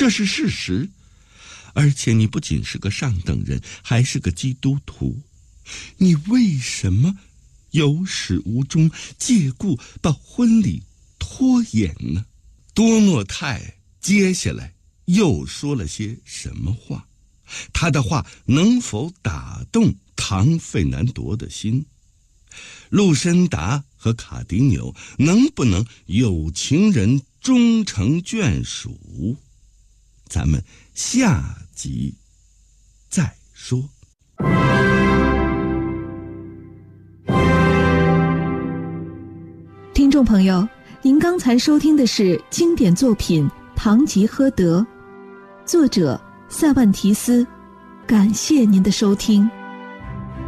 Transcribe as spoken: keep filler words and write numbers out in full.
这是事实。而且你不仅是个上等人，还是个基督徒，你为什么有始无终，借故把婚礼拖延呢？多诺泰接下来又说了些什么话？他的话能否打动唐费南多的心？陆申达和卡迪纽能不能有情人终成眷属？咱们下集再说。 听众朋友，您刚才收听的是经典作品《堂吉诃德》，作者塞万提斯。感谢您的收听。